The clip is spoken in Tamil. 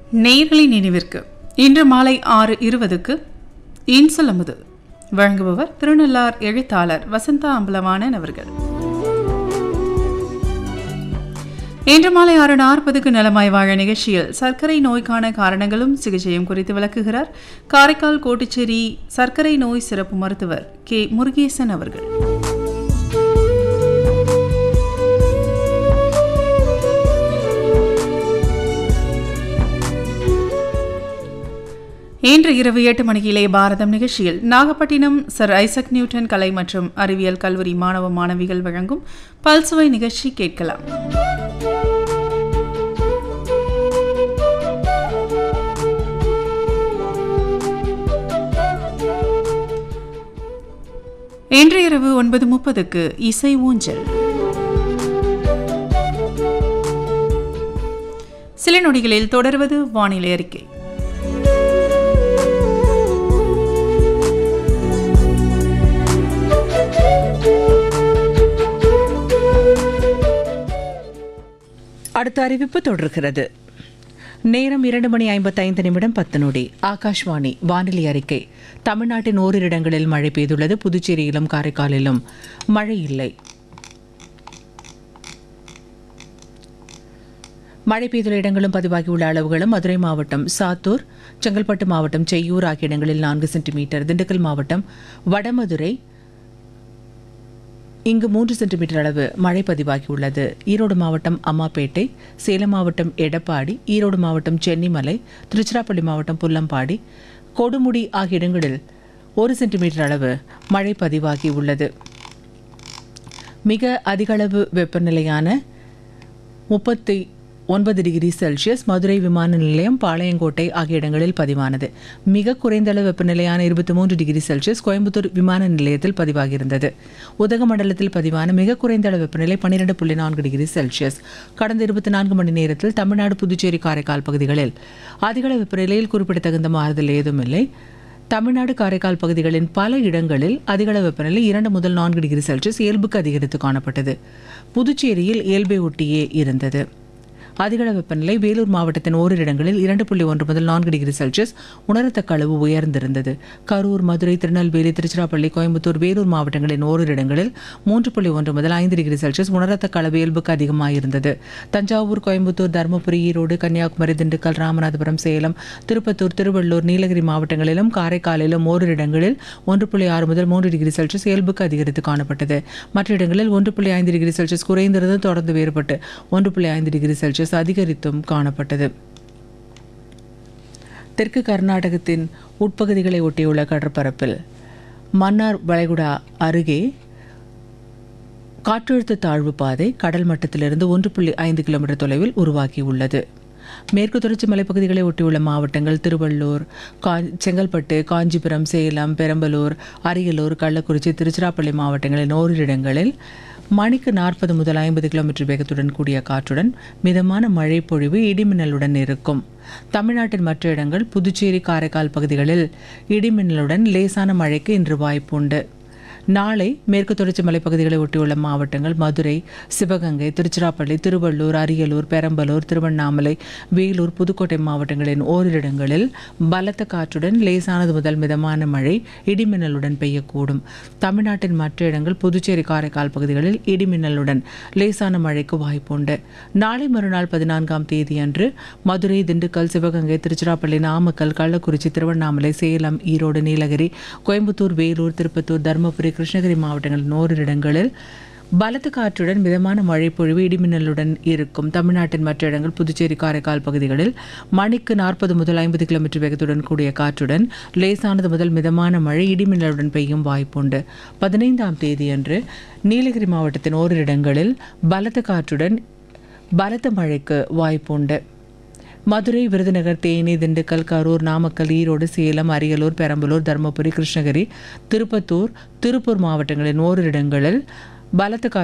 நேயர்களின் நினைவிற்கு இன்று மாலை 6:20க்கு இன்சொலமுது வழங்குபவர் திருநள்ளார் எழுத்தாளர் வசந்தா அம்பலவாணன் அவர்கள். இன்று மாலை 6:40க்கு நலமாய் வாழ நிகழ்ச்சியில் சர்க்கரை நோய்க்கான காரணங்களும் சிகிச்சையும் குறித்து விளக்குகிறார் காரைக்கால் கோட்டுச்சேரி சர்க்கரை நோய் சிறப்பு மருத்துவர் கே முருகேசன் அவர்கள். இன்று இரவு 8 மணிக்கு இளைய பாரதம் நிகழ்ச்சியில் நாகப்பட்டினம் சர் ஐசக் நியூட்டன் கலை மற்றும் அறிவியல் கல்லூரி மாணவ மாணவிகள் வழங்கும் பல்சுவை நிகழ்ச்சி கேட்கலாம். இன்று இரவு 9:30க்கு இசை ஊஞ்சல். சில நொடிகளில் தொடர்வது வானிலை அறிக்கை. அடுத்த அறிவிப்பு தொடர்கிறது. நேரம் 2:55 10 ஆகாஷ்வாணி வானிலை அறிக்கை. தமிழ்நாட்டின் ஓரிரு இடங்களில் மழை பெய்துள்ளது. புதுச்சேரியிலும் காரைக்காலிலும் மழை இல்லை. மழை பெய்துள்ள இடங்களும் பதிவாகியுள்ள அளவுகளும்: மதுரை மாவட்டம் சாத்தூர், செங்கல்பட்டு மாவட்டம் செய்யூர் ஆகிய இடங்களில் 4 சென்டிமீட்டர், திண்டுக்கல் மாவட்டம் வடமதுரை இங்கு 3 சென்டிமீட்டர் அளவு மழை பதிவாகியுள்ளது. ஈரோடு மாவட்டம் அம்மாப்பேட்டை, சேலம் மாவட்டம் எடப்பாடி, ஈரோடு மாவட்டம் சென்னிமலை, திருச்சிராப்பள்ளி மாவட்டம் புல்லம்பாடி, கொடுமுடி ஆகிய இடங்களில் 1 சென்டிமீட்டர் அளவு மழை பதிவாகியுள்ளது. மிக அதிகளவு வெப்பநிலையான 39 டிகிரி செல்சியஸ் மதுரை விமான நிலையம், பாளையங்கோட்டை ஆகிய இடங்களில் பதிவானது. மிக குறைந்த அளவு வெப்பநிலையான 23 டிகிரி செல்சியஸ் கோயம்புத்தூர் விமான நிலையத்தில் பதிவாகியிருந்தது. உதகமண்டலத்தில் பதிவான மிக குறைந்த அளவு வெப்பநிலை 12.4 டிகிரி செல்சியஸ். கடந்த 24 மணி நேரத்தில் தமிழ்நாடு, புதுச்சேரி, காரைக்கால் பகுதிகளில் அதிகளவு வெப்பநிலையில் குறிப்பிடத்தகுந்த மாறுதல் ஏதும் இல்லை. தமிழ்நாடு, காரைக்கால் பகுதிகளின் பல இடங்களில் அதிகளவு வெப்பநிலை 2 முதல் 4 டிகிரி செல்சியஸ் இயல்புக்கு அதிகரித்து காணப்பட்டது. புதுச்சேரியில் இயல்பை ஒட்டியே இருந்தது. அதிகளவு வெப்பநிலை வேலூர் மாவட்டத்தின் ஓரிரு இடங்களில் 2.1 முதல் 4 டிகிரி செல்சியஸ் உணரத்தக்க அளவு உயர்ந்திருந்தது. கரூர், மதுரை, திருநெல்வேலி, திருச்சிராப்பள்ளி, கோயம்புத்தூர், வேலூர் மாவட்டங்களின் ஓரிரு இடங்களில் 3.1 முதல் 5 டிகிரி செல்சியஸ் உணரத்தக்க அளவு இயல்புக்கு அதிகமாயிருந்தது. தஞ்சாவூர், கோயம்புத்தூர், தருமபுரி, ஈரோடு, கன்னியாகுமரி, திண்டுக்கல், ராமநாதபுரம், சேலம், திருப்பத்தூர், திருவள்ளூர், நீலகிரி மாவட்டங்களிலும் காரைக்காலிலும் ஓரிரு இடங்களில் 1.6 முதல் 3 டிகிரி செல்சியஸ் இயல்புக்கு அதிகரித்து காணப்பட்டது. மற்ற இடங்களில் 1.5 டிகிரி செல்சியஸ் குறைந்திருந்தது தொடர்ந்து வேறுபட்டு 1.5 டிகிரி செல்சியஸ் அதிகரித்தும் காணப்பட்டது. தெற்கு கர்நாடகத்தின் உட்பகுதிகளை ஒட்டியுள்ள கடற்பரப்பில் மன்னார் வளைகுடா அருகே காற்றழுத்த தாழ்வு பாதை கடல் மட்டத்திலிருந்து 1.5 கிலோமீட்டர் தொலைவில் உருவாகியுள்ளது. மேற்கு தொடர்ச்சி மலைப்பகுதிகளை ஒட்டியுள்ள மாவட்டங்கள் திருவள்ளூர், செங்கல்பட்டு, காஞ்சிபுரம், சேலம், பெரம்பலூர், அரியலூர், கள்ளக்குறிச்சி, திருச்சிராப்பள்ளி மாவட்டங்களின் ஓரிரு இடங்களில் மணிக்கு 40 முதல் 50 கிலோமீட்டர் வேகத்துடன் கூடிய காற்றுடன் மிதமான மழை பொழிவு இடிமின்னலுடன் இருக்கும். தமிழ்நாட்டின் மற்ற இடங்கள் புதுச்சேரி, காரைக்கால் பகுதிகளில் இடிமின்னலுடன் லேசான மழைக்கு இன்று வாய்ப்புண்டு. நாளை மேற்கு தொடர்ச்சி மலைப்பகுதிகளை ஒட்டியுள்ள மாவட்டங்கள் மதுரை, சிவகங்கை, திருச்சிராப்பள்ளி, திருவள்ளூர், அரியலூர், பெரம்பலூர், திருவண்ணாமலை, வேலூர், புதுக்கோட்டை மாவட்டங்களின் ஓரிரு இடங்களில் பலத்த காற்றுடன் லேசானது முதல் மிதமான மழை இடிமின்னலுடன் பெய்யக்கூடும். தமிழ்நாட்டின் மற்ற இடங்கள் புதுச்சேரி, காரைக்கால் பகுதிகளில் இடிமின்னலுடன் லேசான மழைக்கு வாய்ப்புண்டு. நாளை மறுநாள் 14ஆம் தேதியன்று மதுரை, திண்டுக்கல், சிவகங்கை, திருச்சிராப்பள்ளி, நாமக்கல், கள்ளக்குறிச்சி, திருவண்ணாமலை, சேலம், ஈரோடு, நீலகிரி, கோயம்புத்தூர், வேலூர், திருப்பத்தூர், தருமபுரி, கிருஷ்ணகிரி மாவட்டங்களின் ஓரிரு இடங்களில் பலத்த காற்றுடன் மிதமான மழை பொழிவு இடிமின்னலுடன் இருக்கும். தமிழ்நாட்டின் மற்ற இடங்கள் புதுச்சேரி, காரைக்கால் பகுதிகளில் மணிக்கு 40 முதல் 50 கிலோமீட்டர் வேகத்துடன் கூடிய காற்றுடன் லேசானது முதல் மிதமான மழை இடிமின்னலுடன் பெய்யும் வாய்ப்புண்டு. 15ஆம் தேதியன்று நீலகிரி மாவட்டத்தின் ஓரிரு இடங்களில் பலத்த காற்றுடன் பலத்த மழைக்கு வாய்ப்புண்டு. மதுரை, விருதுநகர், தேனி, திண்டுக்கல், கரூர், நாமக்கல், ஈரோடு, சேலம், அரியலூர், பெரம்பலூர், தருமபுரி, கிருஷ்ணகிரி, திருப்பத்தூர், திருப்பூர் மாவட்டங்களின் ஓரிரு இடங்களில் பலத்த